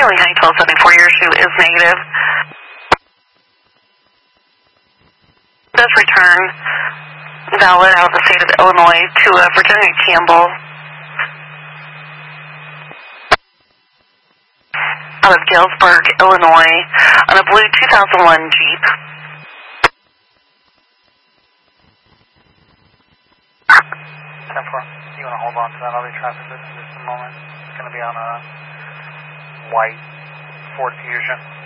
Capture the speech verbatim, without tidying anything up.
Trailing nine twelve seventy-four, your issue is negative. Does return valid out of the state of Illinois to uh, Virginia Campbell out of Galesburg, Illinois on a blue two thousand one Jeep. ten four, you want to hold on to that? I'll be traffic for just a moment. It's going to be on a white Ford Fusion.